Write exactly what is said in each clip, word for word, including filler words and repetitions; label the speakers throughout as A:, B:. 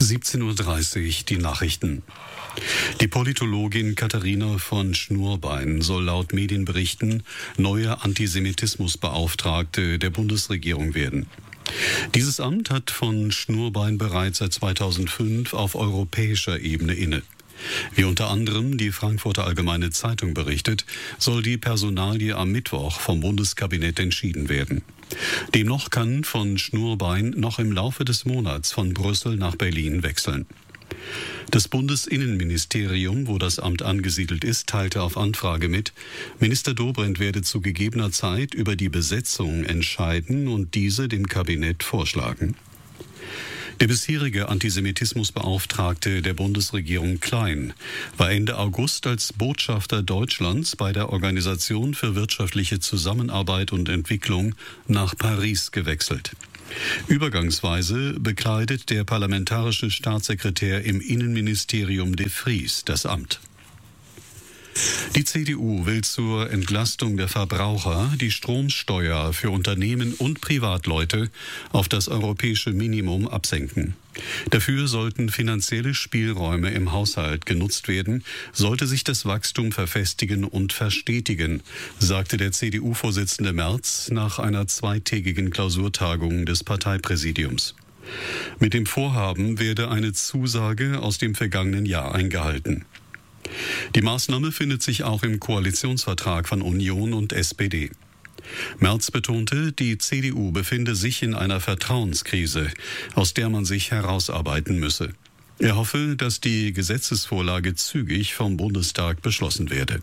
A: siebzehn Uhr dreißig, die Nachrichten. Die Politologin Katharina von Schnurbein soll laut Medienberichten neue Antisemitismusbeauftragte der Bundesregierung werden. Dieses Amt hat von Schnurbein bereits seit zweitausendfünf auf europäischer Ebene inne. Wie unter anderem die Frankfurter Allgemeine Zeitung berichtet, soll die Personalie am Mittwoch vom Bundeskabinett entschieden werden. Demnach kann von Schnurbein noch im Laufe des Monats von Brüssel nach Berlin wechseln. Das Bundesinnenministerium, wo das Amt angesiedelt ist, teilte auf Anfrage mit, Minister Dobrindt werde zu gegebener Zeit über die Besetzung entscheiden und diese dem Kabinett vorschlagen. Der bisherige Antisemitismusbeauftragte der Bundesregierung Klein war Ende August als Botschafter Deutschlands bei der Organisation für wirtschaftliche Zusammenarbeit und Entwicklung nach Paris gewechselt. Übergangsweise bekleidet der parlamentarische Staatssekretär im Innenministerium de Vries das Amt. Die C D U will zur Entlastung der Verbraucher die Stromsteuer für Unternehmen und Privatleute auf das europäische Minimum absenken. Dafür sollten finanzielle Spielräume im Haushalt genutzt werden, sollte sich das Wachstum verfestigen und verstetigen, sagte der C D U-Vorsitzende Merz nach einer zweitägigen Klausurtagung des Parteipräsidiums. Mit dem Vorhaben werde eine Zusage aus dem vergangenen Jahr eingehalten. Die Maßnahme findet sich auch im Koalitionsvertrag von Union und S P D. Merz betonte, die C D U befinde sich in einer Vertrauenskrise, aus der man sich herausarbeiten müsse. Er hoffe, dass die Gesetzesvorlage zügig vom Bundestag beschlossen werde.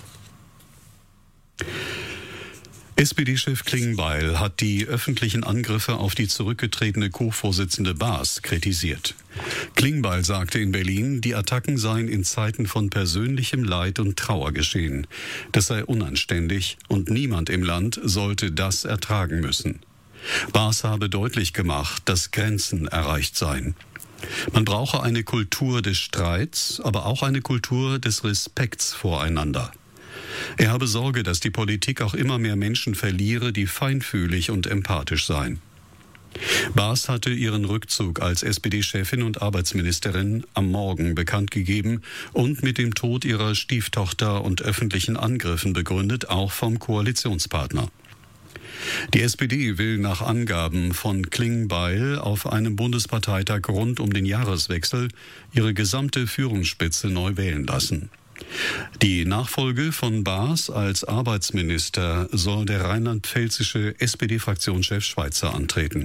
A: S P D-Chef Klingbeil hat die öffentlichen Angriffe auf die zurückgetretene Co-Vorsitzende Baas kritisiert. Klingbeil sagte in Berlin, die Attacken seien in Zeiten von persönlichem Leid und Trauer geschehen. Das sei unanständig und niemand im Land sollte das ertragen müssen. Baas habe deutlich gemacht, dass Grenzen erreicht seien. Man brauche eine Kultur des Streits, aber auch eine Kultur des Respekts voreinander. Er habe Sorge, dass die Politik auch immer mehr Menschen verliere, die feinfühlig und empathisch seien. Baas hatte ihren Rückzug als S P D-Chefin und Arbeitsministerin am Morgen bekannt gegeben und mit dem Tod ihrer Stieftochter und öffentlichen Angriffen begründet, auch vom Koalitionspartner. Die S P D will nach Angaben von Klingbeil auf einem Bundesparteitag rund um den Jahreswechsel ihre gesamte Führungsspitze neu wählen lassen. Die Nachfolge von Baas als Arbeitsminister soll der rheinland-pfälzische S P D-Fraktionschef Schweizer antreten.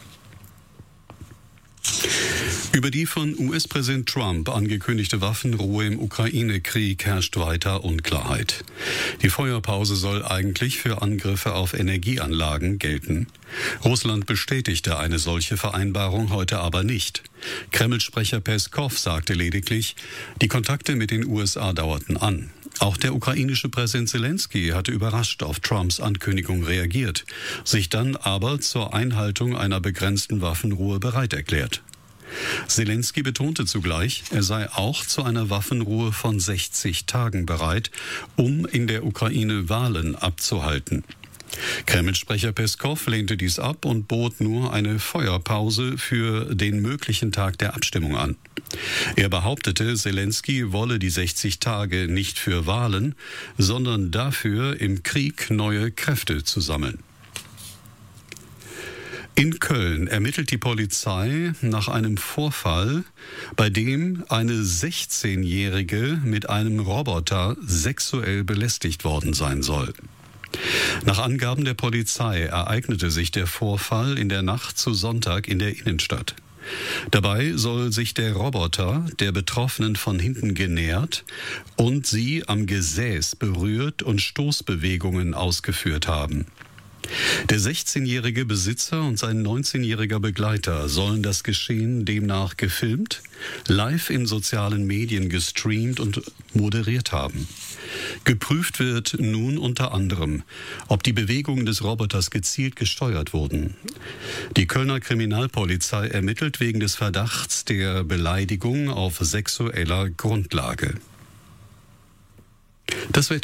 A: Über die von U S-Präsident Trump angekündigte Waffenruhe im Ukraine-Krieg herrscht weiter Unklarheit. Die Feuerpause soll eigentlich für Angriffe auf Energieanlagen gelten. Russland bestätigte eine solche Vereinbarung heute aber nicht. Kreml-Sprecher Peskow sagte lediglich, die Kontakte mit den U S A dauerten an. Auch der ukrainische Präsident Zelensky hatte überrascht auf Trumps Ankündigung reagiert, sich dann aber zur Einhaltung einer begrenzten Waffenruhe bereit erklärt. Zelensky betonte zugleich, er sei auch zu einer Waffenruhe von sechzig Tagen bereit, um in der Ukraine Wahlen abzuhalten. Kreml-Sprecher Peskow lehnte dies ab und bot nur eine Feuerpause für den möglichen Tag der Abstimmung an. Er behauptete, Zelensky wolle die sechzig Tage nicht für Wahlen, sondern dafür, im Krieg neue Kräfte zu sammeln. In Köln ermittelt die Polizei nach einem Vorfall, bei dem eine sechzehnjährige mit einem Roboter sexuell belästigt worden sein soll. Nach Angaben der Polizei ereignete sich der Vorfall in der Nacht zu Sonntag in der Innenstadt. Dabei soll sich der Roboter der Betroffenen von hinten genähert und sie am Gesäß berührt und Stoßbewegungen ausgeführt haben. Der sechzehnjährige Besitzer und sein neunzehnjähriger Begleiter sollen das Geschehen demnach gefilmt, live in sozialen Medien gestreamt und moderiert haben. Geprüft wird nun unter anderem, ob die Bewegungen des Roboters gezielt gesteuert wurden. Die Kölner Kriminalpolizei ermittelt wegen des Verdachts der Beleidigung auf sexueller Grundlage. Das Wetter.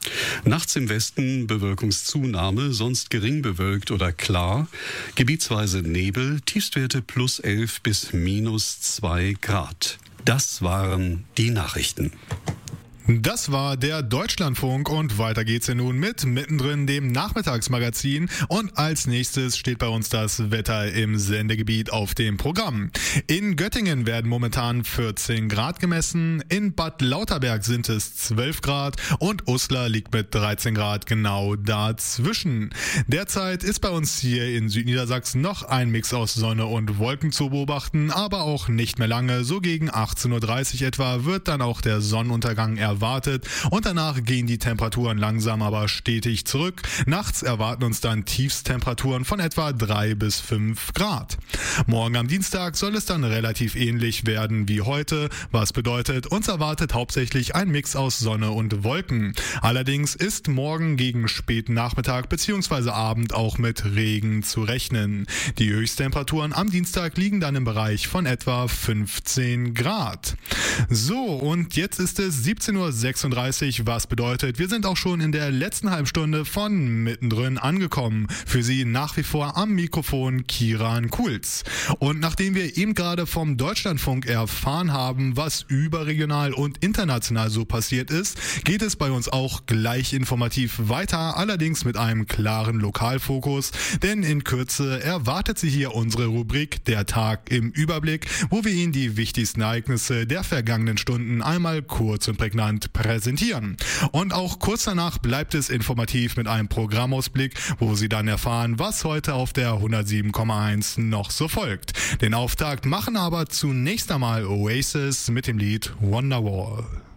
A: Nachts im Westen Bewölkungszunahme, sonst gering bewölkt oder klar. Gebietsweise Nebel, Tiefstwerte plus elf bis minus zwei Grad. Das waren die Nachrichten.
B: Das war der Deutschlandfunk und weiter geht's ja nun mit mittendrin dem Nachmittagsmagazin und als nächstes steht bei uns das Wetter im Sendegebiet auf dem Programm. In Göttingen werden momentan vierzehn Grad gemessen, in Bad Lauterberg sind es zwölf Grad und Uslar liegt mit dreizehn Grad genau dazwischen. Derzeit ist bei uns hier in Südniedersachsen noch ein Mix aus Sonne und Wolken zu beobachten, aber auch nicht mehr lange, so gegen achtzehn Uhr dreißig etwa wird dann auch der Sonnenuntergang erwartet. erwartet und danach gehen die Temperaturen langsam aber stetig zurück. Nachts erwarten uns dann Tiefstemperaturen von etwa drei bis fünf Grad. Morgen am Dienstag soll es dann relativ ähnlich werden wie heute, was bedeutet, uns erwartet hauptsächlich ein Mix aus Sonne und Wolken. Allerdings ist morgen gegen späten Nachmittag bzw. Abend auch mit Regen zu rechnen. Die Höchsttemperaturen am Dienstag liegen dann im Bereich von etwa fünfzehn Grad. So, und jetzt ist es siebzehn Uhr sechsunddreißig, was bedeutet, wir sind auch schon in der letzten Halbstunde von mittendrin angekommen. Für Sie nach wie vor am Mikrofon Kiran Kulz. Und nachdem wir eben gerade vom Deutschlandfunk erfahren haben, was überregional und international so passiert ist, geht es bei uns auch gleich informativ weiter, allerdings mit einem klaren Lokalfokus, denn in Kürze erwartet Sie hier unsere Rubrik Der Tag im Überblick, wo wir Ihnen die wichtigsten Ereignisse der vergangenen Stunden einmal kurz und prägnant präsentieren. Und auch kurz danach bleibt es informativ mit einem Programmausblick, wo Sie dann erfahren, was heute auf der hundertsieben Komma eins noch so folgt. Den Auftakt machen aber zunächst einmal Oasis mit dem Lied Wonderwall.